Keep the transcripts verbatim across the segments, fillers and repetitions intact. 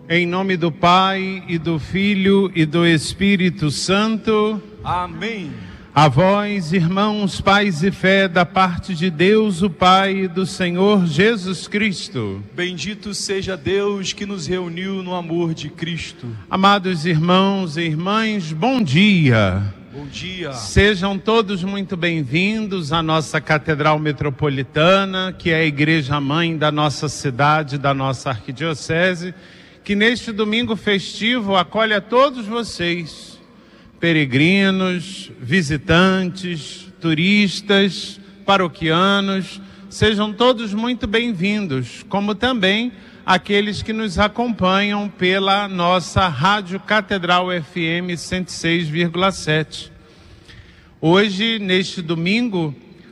Em nome do Pai, e do Filho, e do Espírito Santo. Amém. A vós, irmãos, pais e fé, da parte de Deus, o Pai, e do Senhor Jesus Cristo. Bendito seja Deus que nos reuniu no amor de Cristo. Amados irmãos e irmãs, bom dia. Bom dia. Sejam todos muito bem-vindos à nossa Catedral Metropolitana, que é a igreja-mãe da nossa cidade, da nossa arquidiocese, que neste domingo festivo acolhe a todos vocês, peregrinos, visitantes, turistas, paroquianos, sejam todos muito bem-vindos, como também aqueles que nos acompanham pela nossa Rádio Catedral F M cento e seis vírgula sete. Hoje, neste domingo,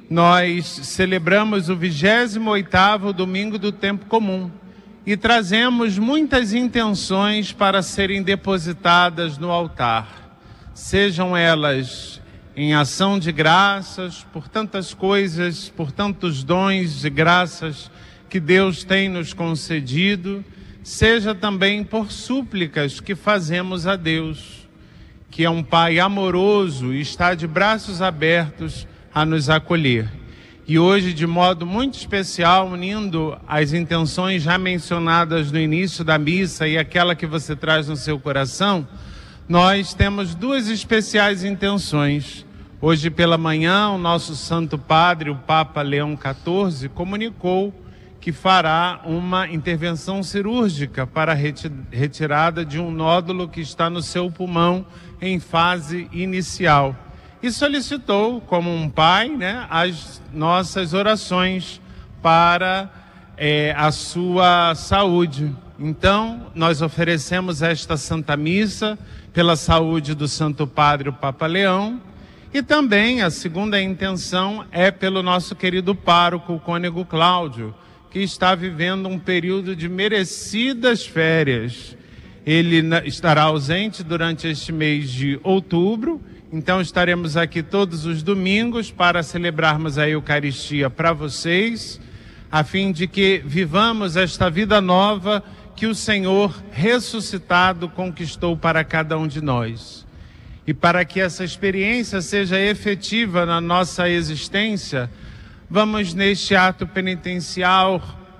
nós celebramos o vigésimo oitavo Domingo do Tempo Comum e trazemos muitas intenções para serem depositadas no altar, sejam elas em ação de graças por tantas coisas, por tantos dons e graças que Deus tem nos concedido, seja também por súplicas que fazemos a Deus, que é um Pai amoroso e está de braços abertos a nos acolher. E hoje, de modo muito especial, unindo as intenções já mencionadas no início da missa e aquela que você traz no seu coração, nós temos duas especiais intenções. Hoje pela manhã, o nosso Santo Padre, o Papa Leão quatorze, comunicou que fará uma intervenção cirúrgica para a retirada de um nódulo que está no seu pulmão em fase inicial. E solicitou, como um pai, né, as nossas orações para é, a sua saúde. Então, nós oferecemos esta Santa Missa pela saúde do Santo Padre, o Papa Leão, e também a segunda intenção é pelo nosso querido pároco, o cônego Cláudio, que está vivendo um período de merecidas férias. Ele estará ausente durante este mês de outubro, então estaremos aqui todos os domingos para celebrarmos a Eucaristia para vocês, a fim de que vivamos esta vida nova que o Senhor ressuscitado conquistou para cada um de nós. E para que essa experiência seja efetiva na nossa existência, vamos neste ato penitencial,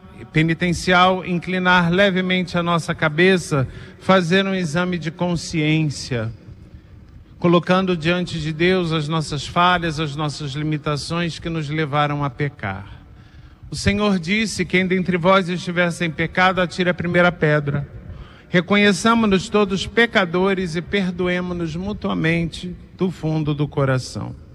penitencial inclinar levemente a nossa cabeça, fazer um exame de consciência, colocando diante de Deus as nossas falhas, as nossas limitações que nos levaram a pecar. O Senhor disse: quem dentre vós estiver sem pecado, atire a primeira pedra. Reconheçamos-nos todos pecadores e perdoemo-nos mutuamente do fundo do coração.